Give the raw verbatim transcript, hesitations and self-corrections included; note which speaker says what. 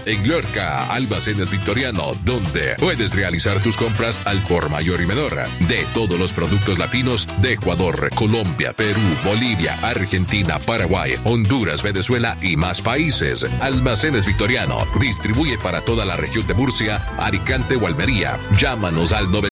Speaker 1: En Glorca, Almacenes Victoriano, donde puedes realizar tus compras al por mayor y menor de todos los productos latinos de Ecuador, Colombia, Perú, Bolivia, Argentina, Paraguay, Honduras, Venezuela y más países. Almacenes Victoriano distribuye para toda la región de Murcia, Alicante o Almería. Llámanos al nueve